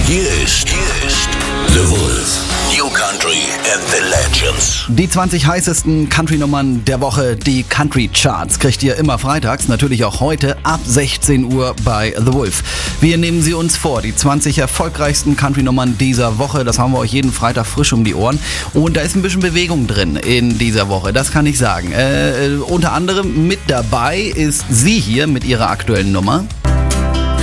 Hier ist The Wolf. New Country and the Legends. Die 20 heißesten Country-Nummern der Woche, die Country Charts, kriegt ihr immer freitags, natürlich auch heute ab 16 Uhr bei The Wolf. Wir nehmen sie uns vor, die 20 erfolgreichsten Country-Nummern dieser Woche. Das haben wir euch jeden Freitag frisch um die Ohren. Und da ist ein bisschen Bewegung drin in dieser Woche, das kann ich sagen. Unter anderem mit dabei ist sie hier mit ihrer aktuellen Nummer.